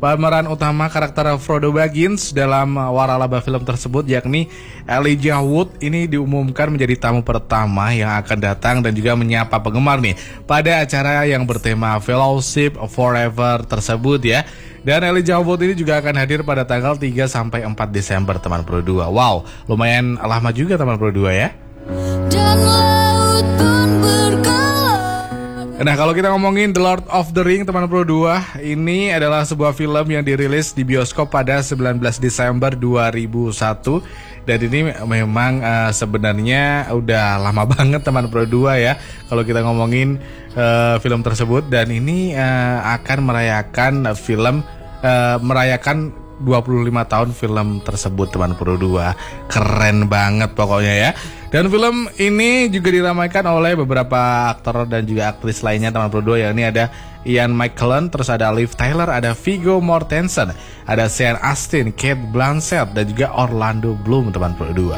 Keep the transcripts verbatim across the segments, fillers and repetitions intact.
pemeran utama karakter Frodo Baggins dalam waralaba film tersebut, yakni Elijah Wood, ini diumumkan menjadi tamu pertama yang akan datang dan juga menyapa penggemar nih pada acara yang bertema Fellowship Forever tersebut ya. Dan Elijah Wood ini juga akan hadir pada tanggal tiga sampai empat Desember teman Pro dua. Wow, lumayan lama juga teman Pro dua ya. Dan laut pun bergelap. Nah, kalau kita ngomongin The Lord of the Ring teman Pro dua, ini adalah sebuah film yang dirilis di bioskop pada sembilan belas Desember dua ribu satu. Dan ini memang uh, sebenarnya udah lama banget teman Pro dua ya kalau kita ngomongin uh, film tersebut. Dan ini uh, akan merayakan film uh, merayakan dua puluh lima tahun film tersebut teman Pro dua. Keren banget pokoknya ya. Dan film ini juga diramaikan oleh beberapa aktor dan juga aktris lainnya teman Pro dua, yakni ada Ian McKellen, terus ada Liv Tyler, ada Viggo Mortensen, ada Sean Astin, Cate Blanchett, dan juga Orlando Bloom teman Pro dua.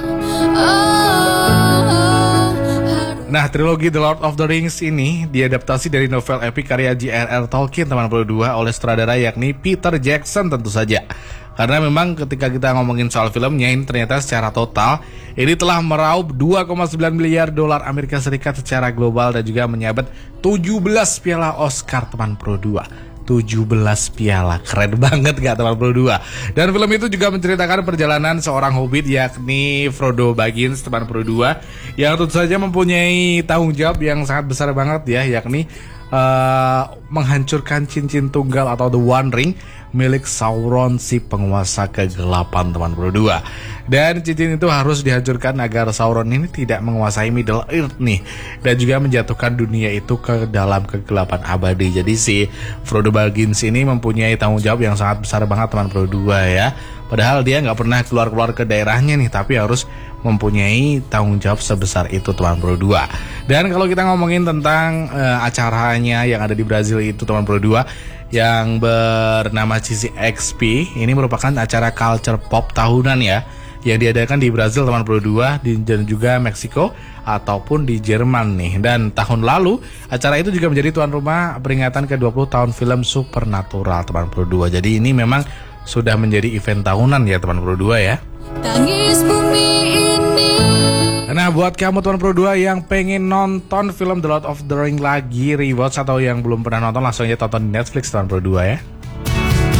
Nah, trilogi The Lord of the Rings ini diadaptasi dari novel epik karya J R R Tolkien teman Pro dua oleh sutradara yakni Peter Jackson tentu saja. Karena memang ketika kita ngomongin soal filmnya ini ternyata secara total ini telah meraup dua koma sembilan miliar dolar Amerika Serikat secara global dan juga menyabet tujuh belas piala Oscar teman Pro dua. tujuh belas piala, keren banget gak teman Pro dua. Dan film itu juga menceritakan perjalanan seorang hobbit yakni Frodo Baggins teman Pro dua, yang tentu saja mempunyai tanggung jawab yang sangat besar banget ya, yakni uh, menghancurkan cincin tunggal atau The One Ring milik Sauron, si penguasa kegelapan teman Pro dua. Dan cincin itu harus dihancurkan agar Sauron ini tidak menguasai Middle Earth nih, dan juga menjatuhkan dunia itu ke dalam kegelapan abadi. Jadi si Frodo Baggins ini mempunyai tanggung jawab yang sangat besar banget teman Pro dua ya. Padahal dia nggak pernah keluar-keluar ke daerahnya nih, tapi harus mempunyai tanggung jawab sebesar itu teman Pro dua. Dan kalau kita ngomongin tentang uh, acaranya yang ada di Brazil itu teman Pro dua, yang bernama C C X P, ini merupakan acara culture pop tahunan ya, yang diadakan di Brazil teman Pro dua, di, dan juga Meksiko ataupun di Jerman nih. Dan tahun lalu acara itu juga menjadi tuan rumah peringatan ke dua puluh tahun film Supernatural teman Pro dua. Jadi ini memang sudah menjadi event tahunan ya teman Pro dua ya. Tangis bumi ini. Nah, buat kamu teman Pro dua yang pengen nonton film The Lord of the Ring lagi rewatch atau yang belum pernah nonton, langsung aja tonton di Netflix teman Pro dua ya.